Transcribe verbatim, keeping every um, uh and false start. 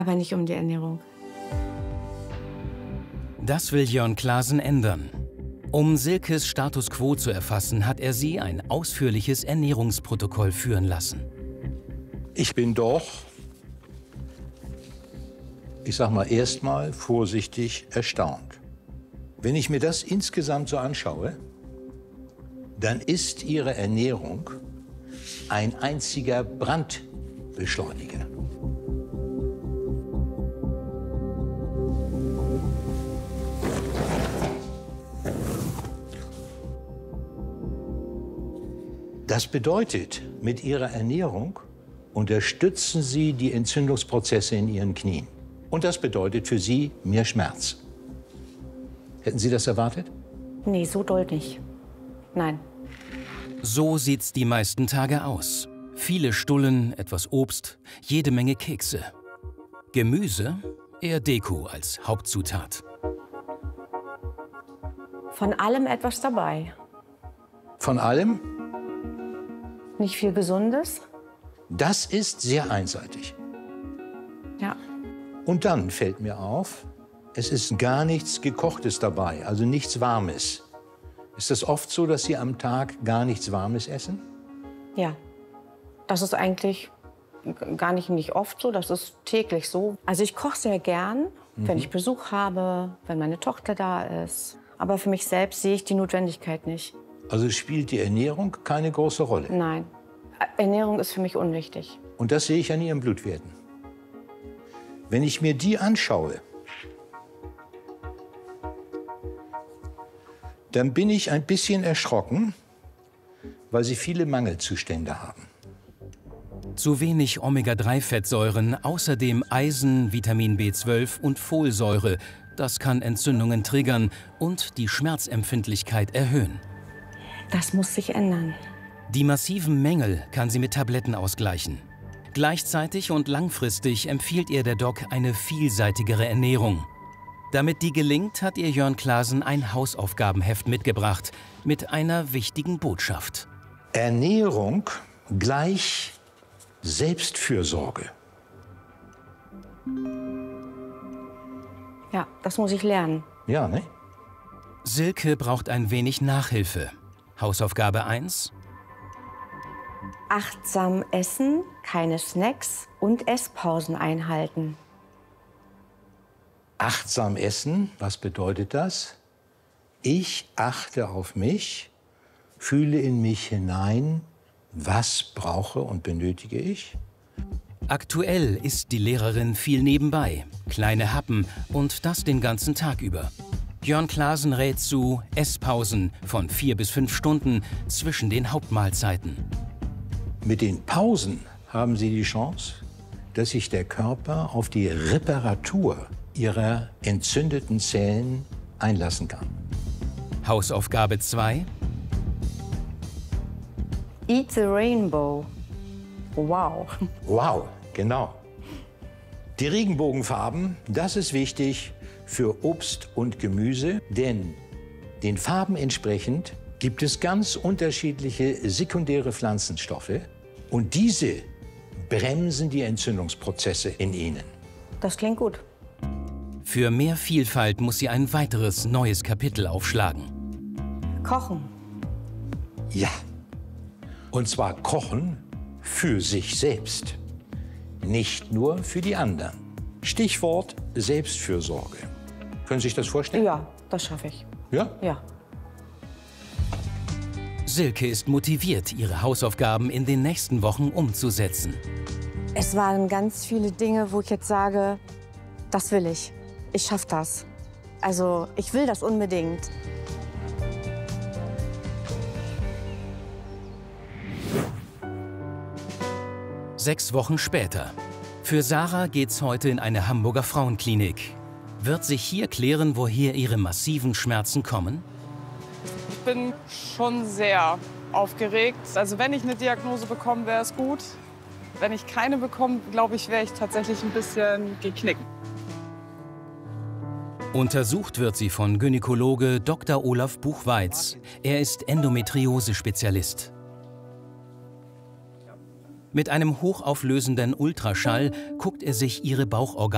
Aber nicht um die Ernährung. Das will Jörn Clasen ändern. Um Silkes Status quo zu erfassen, hat er sie ein ausführliches Ernährungsprotokoll führen lassen. Ich bin doch, ich sag mal erstmal vorsichtig erstaunt. Wenn ich mir das insgesamt so anschaue, dann ist Ihre Ernährung ein einziger Brandbeschleuniger. Das bedeutet, mit Ihrer Ernährung unterstützen Sie die Entzündungsprozesse in Ihren Knien. Und das bedeutet für Sie mehr Schmerz. Hätten Sie das erwartet? Nee, so doll nicht. Nein. So sieht's die meisten Tage aus. Viele Stullen, etwas Obst, jede Menge Kekse. Gemüse, eher Deko als Hauptzutat. Von allem etwas dabei. Von allem? Nicht viel Gesundes. Das ist sehr einseitig. Ja. Und dann fällt mir auf, es ist gar nichts Gekochtes dabei, also nichts Warmes. Ist das oft so, dass Sie am Tag gar nichts Warmes essen? Ja. Das ist eigentlich gar nicht, nicht oft so, das ist täglich so. Also ich koche sehr gern, mhm. wenn ich Besuch habe, wenn meine Tochter da ist. Aber für mich selbst sehe ich die Notwendigkeit nicht. Also spielt die Ernährung keine große Rolle? Nein. Ernährung ist für mich unwichtig. Und das sehe ich an Ihren Blutwerten. Wenn ich mir die anschaue, dann bin ich ein bisschen erschrocken, weil Sie viele Mangelzustände haben. Zu wenig Omega drei Fettsäuren, außerdem Eisen, Vitamin B zwölf und Folsäure. Das kann Entzündungen triggern und die Schmerzempfindlichkeit erhöhen. Das muss sich ändern. Die massiven Mängel kann sie mit Tabletten ausgleichen. Gleichzeitig und langfristig empfiehlt ihr der Doc eine vielseitigere Ernährung. Damit die gelingt, hat ihr Jörn Clasen ein Hausaufgabenheft mitgebracht mit einer wichtigen Botschaft. Ernährung gleich Selbstfürsorge. Ja, das muss ich lernen. Ja, ne? Silke braucht ein wenig Nachhilfe. Hausaufgabe eins. Achtsam essen, keine Snacks und Esspausen einhalten. Achtsam essen, was bedeutet das? Ich achte auf mich, fühle in mich hinein, was brauche und benötige ich. Aktuell isst die Lehrerin viel nebenbei, kleine Happen und das den ganzen Tag über. Jörn Clasen rät zu Esspausen von vier bis fünf Stunden zwischen den Hauptmahlzeiten. Mit den Pausen haben Sie die Chance, dass sich der Körper auf die Reparatur Ihrer entzündeten Zellen einlassen kann. Hausaufgabe zwei. Eat the rainbow. Wow. Wow, genau. Die Regenbogenfarben, das ist wichtig für Obst und Gemüse, denn den Farben entsprechend gibt es ganz unterschiedliche sekundäre Pflanzenstoffe und diese bremsen die Entzündungsprozesse in ihnen. Das klingt gut. Für mehr Vielfalt muss sie ein weiteres neues Kapitel aufschlagen. Kochen. Ja, und zwar kochen für sich selbst, nicht nur für die anderen. Stichwort Selbstfürsorge. Können Sie sich das vorstellen? Ja, das schaffe ich. Ja? Ja. Silke ist motiviert, ihre Hausaufgaben in den nächsten Wochen umzusetzen. Es waren ganz viele Dinge, wo ich jetzt sage, das will ich. Ich schaffe das. Also, ich will das unbedingt. Sechs Wochen später. Für Sarah geht's heute in eine Hamburger Frauenklinik. Wird sich hier klären, woher ihre massiven Schmerzen kommen? Ich bin schon sehr aufgeregt. Also wenn ich eine Diagnose bekomme, wäre es gut. Wenn ich keine bekomme, glaube ich, wäre ich tatsächlich ein bisschen geknickt. Untersucht wird sie von Gynäkologe Doktor Olaf Buchweitz. Er ist Endometriose-Spezialist. Mit einem hochauflösenden Ultraschall guckt er sich ihre Bauchorgane